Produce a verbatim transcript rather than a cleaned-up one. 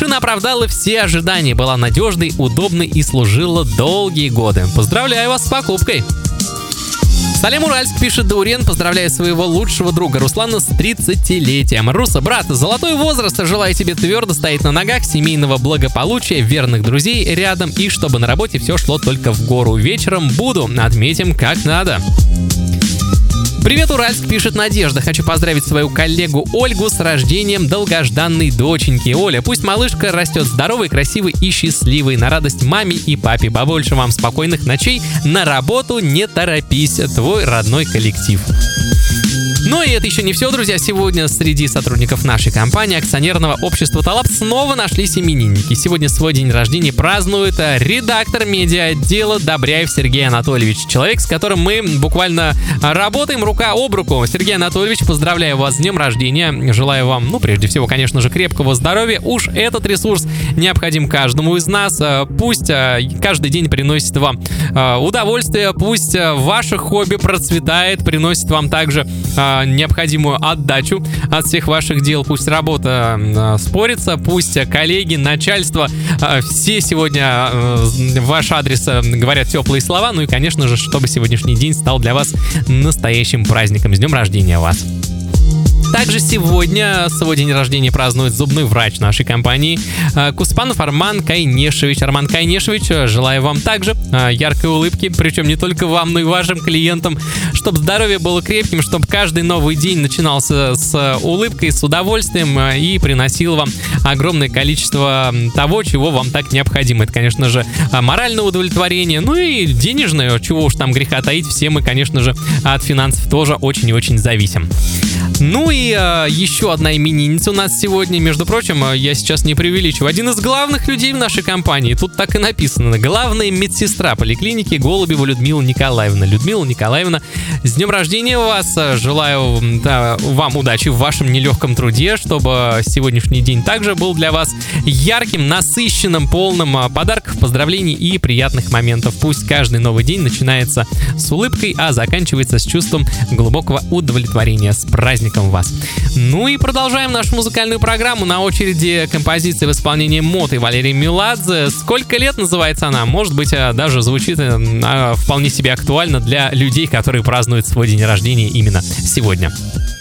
Машина оправдала все ожидания, была надежной, удобной и служила долгие годы. Поздравляю вас с покупкой! Салем Уральск, пишет Даурен, поздравляю своего лучшего друга Руслана с тридцатилетием. Руса, брат, золотой возраст, желаю тебе твердо стоять на ногах, семейного благополучия, верных друзей рядом и чтобы на работе все шло только в гору. Вечером буду, отметим как надо. Привет, Уральск, пишет Надежда. Хочу поздравить свою коллегу Ольгу с рождением долгожданной доченьки. Оля, пусть малышка растет здоровой, красивой и счастливой. На радость маме и папе. Побольше вам спокойных ночей. На работу не торопись. Твой родной коллектив. Но и это еще не все, друзья. Сегодня среди сотрудников нашей компании акционерного общества Талап снова нашлись именинники. Сегодня свой день рождения празднует редактор медиа-отдела Добряев Сергей Анатольевич. Человек, с которым мы буквально работаем рука об руку. Сергей Анатольевич, поздравляю вас с днем рождения. Желаю вам, ну, прежде всего, конечно же, крепкого здоровья. Уж этот ресурс необходим каждому из нас. Пусть каждый день приносит вам удовольствие. Пусть ваше хобби процветает, приносит вам также необходимую отдачу от всех ваших дел. Пусть работа э, спорится, пусть коллеги, начальство, э, все сегодня э, в ваш адрес э, говорят теплые слова. Ну и, конечно же, чтобы сегодняшний день стал для вас настоящим праздником. С днем рождения вас! Также сегодня свой день рождения празднует зубной врач нашей компании Куспанов Арман Кайнешевич. Арман Кайнешевич, желаю вам также яркой улыбки, причем не только вам, но и вашим клиентам, чтобы здоровье было крепким, чтобы каждый новый день начинался с улыбкой, с удовольствием и приносил вам огромное количество того, чего вам так необходимо. Это, конечно же, моральное удовлетворение, ну и денежное, чего уж там греха таить, все мы, конечно же, от финансов тоже очень и очень зависим. Ну и э, еще одна именинница у нас сегодня. Между прочим, э, я сейчас не преувеличиваю. Один из главных людей в нашей компании. Тут так и написано. Главная медсестра поликлиники Голубева Людмила Николаевна. Людмила Николаевна, с днем рождения вас. Желаю да, вам удачи в вашем нелегком труде, чтобы сегодняшний день также был для вас ярким, насыщенным, полным подарков, поздравлений и приятных моментов. Пусть каждый новый день начинается с улыбкой, а заканчивается с чувством глубокого удовлетворения. С праздником вас. Ну и продолжаем нашу музыкальную программу. На очереди композиция в исполнении Моты Валерии Меладзе. «Сколько лет» называется она. Может быть, даже звучит вполне себе актуально для людей, которые празднуют свой день рождения именно сегодня.